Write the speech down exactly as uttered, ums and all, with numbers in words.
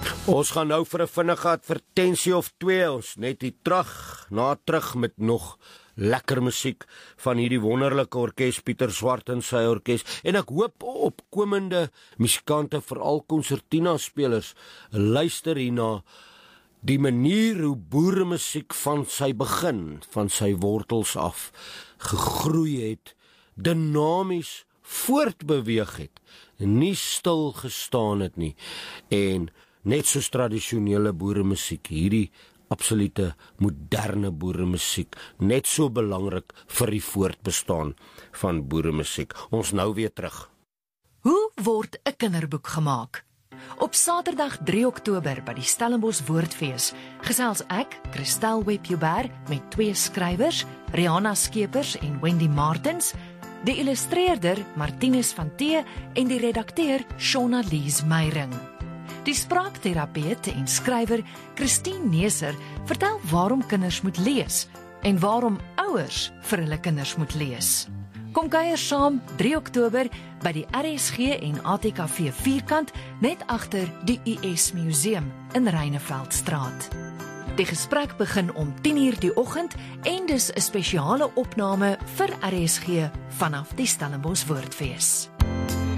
Ons gaan nou vir 'n vinnige advertensie of twee, ons net hier terug, na terug met nog lekker musiek van hierdie wonderlike orkes, Pieter Swart en sy orkes, en ek hoop opkomende musikante, veral konsertina spelers, luister hierna die manier hoe boeremusiek van sy begin, van sy wortels af, gegroei het, dinamies voortbeweeg het, nie stil gestaan het nie, en net soos tradisionele boeremusiek, hierdie absolute moderne boeremusiek, net so belangrik vir die voortbestaan van boeremusiek. Ons nou weer terug. Hoe word 'n kinderboek gemaak? Op Saterdag drie Oktober by die Stellenbosch Woordfees gesels ek, Christel Webjuber, met twee skrywers, Rihanna Skeepers en Wendy Martins, die illustreerder Martinus van T en die redakteur Shona Lees Meyring. Die spraakterapeut en skrywer Christine Neser vertel waarom kinders moet lees en waarom ouers vir hulle kinders moet lees. Kom kuier saam drie Oktober by die R S G en A T K V vierkant net agter die U S Museum in Reineveldstraat. Die gesprek begin om tien uur die oggend en dis 'n spesiale opname vir R S G vanaf die Stellenbosch Woordfees.